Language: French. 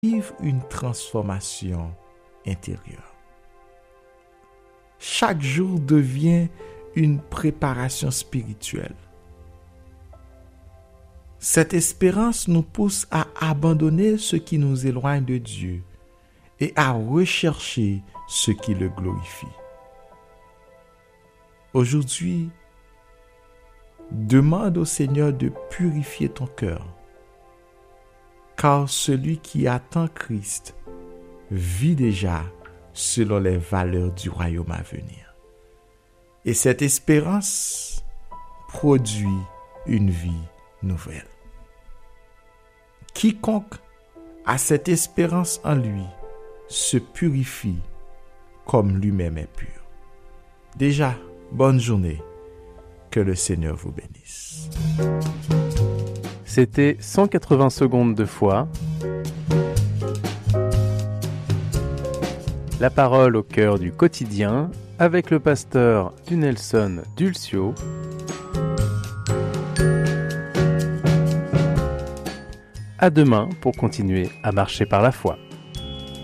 vivre une transformation intérieure. Chaque jour devient une préparation spirituelle. Cette espérance nous pousse à abandonner ce qui nous éloigne de Dieu et à rechercher ce qui le glorifie. Aujourd'hui, demande au Seigneur de purifier ton cœur, car celui qui attend Christ vit déjà selon les valeurs du royaume à venir. Et cette espérance produit une vie nouvelle. Quiconque a cette espérance en lui se purifie comme lui-même est pur. Déjà, bonne journée. Que le Seigneur vous bénisse. C'était 180 secondes de foi. La parole au cœur du quotidien avec le pasteur Dunelson Dulcio. À demain pour continuer à marcher par la foi.